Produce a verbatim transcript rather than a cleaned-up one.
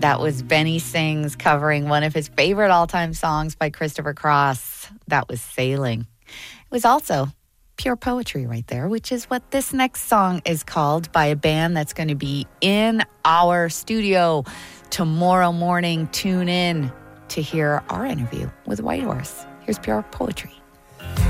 That was Benny Sings covering one of his favorite all-time songs by Christopher Cross. That was Sailing. It was also pure poetry right there, which is what this next song is called, by a band that's going to be in our studio tomorrow morning. Tune in to hear our interview with Whitehorse. Here's Pure Poetry.